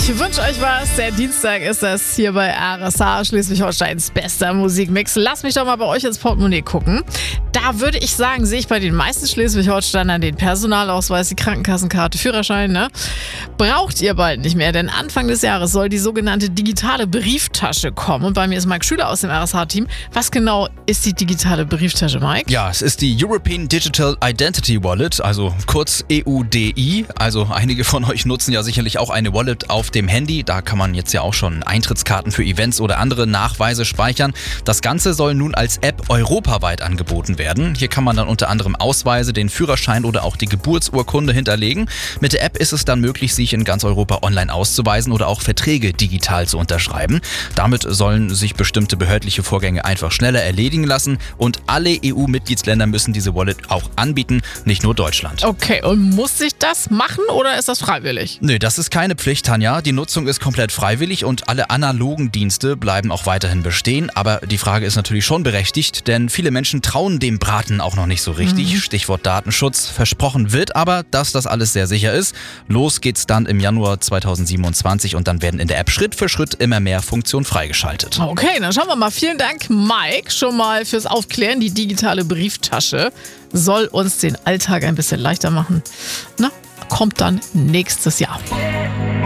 Ich wünsche euch was. Der Dienstag ist das hier bei RSH, Schleswig-Holsteins bester Musikmix. Lasst mich doch mal bei euch ins Portemonnaie gucken. Da würde ich sagen, sehe ich bei den meisten Schleswig-Holsteinern den Personalausweis, die Krankenkassenkarte, Führerschein. Ne? Braucht ihr bald nicht mehr, denn Anfang des Jahres soll die sogenannte digitale Brieftasche kommen. Und bei mir ist Mike Schüler aus dem RSH-Team. Was genau ist die digitale Brieftasche, Mike? Ja, es ist die European Digital Identity Wallet, also kurz EUDI. Also einige von euch nutzen ja sicherlich auch eine Wallet auf dem Handy. Da kann man jetzt ja auch schon Eintrittskarten für Events oder andere Nachweise speichern. Das Ganze soll nun als App europaweit angeboten werden. Hier kann man dann unter anderem Ausweise, den Führerschein oder auch die Geburtsurkunde hinterlegen. Mit der App ist es dann möglich, sich in ganz Europa online auszuweisen oder auch Verträge digital zu unterschreiben. Damit sollen sich bestimmte behördliche Vorgänge einfach schneller erledigen lassen und alle EU-Mitgliedsländer müssen diese Wallet auch anbieten, nicht nur Deutschland. Okay, und muss ich das machen oder ist das freiwillig? Nö, das ist keine Pflicht, Tanja. Die Nutzung ist komplett freiwillig und alle analogen Dienste bleiben auch weiterhin bestehen. Aber die Frage ist natürlich schon berechtigt, denn viele Menschen trauen dem Braten auch noch nicht so richtig. Stichwort Datenschutz. Versprochen wird aber, dass das alles sehr sicher ist. Los geht's dann im Januar 2027 und dann werden in der App Schritt für Schritt immer mehr Funktionen freigeschaltet. Okay, dann schauen wir mal. Vielen Dank, Mike, schon mal fürs Aufklären. Die digitale Brieftasche soll uns den Alltag ein bisschen leichter machen. Na, kommt dann nächstes Jahr.